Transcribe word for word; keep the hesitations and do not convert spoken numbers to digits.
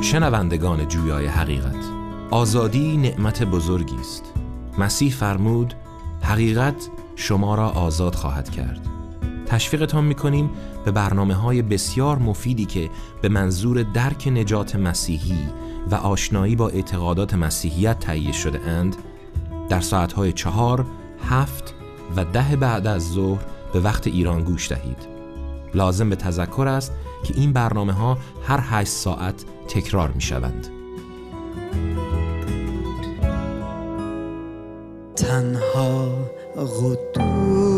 شنوندگان جویای حقیقت، آزادی نعمت بزرگی است. مسیح فرمود حقیقت شما را آزاد خواهد کرد. تشویقتان می‌کنیم به برنامه‌های بسیار مفیدی که به منظور درک نجات مسیحی و آشنایی با اعتقادات مسیحیت تهیه شده اند در ساعت‌های چهار، هفت و ده بعد از ظهر به وقت ایران گوش دهید. لازم به تذکر است که این برنامه‌ها هر هشت ساعت تکرار می‌شوند. تنها قدوس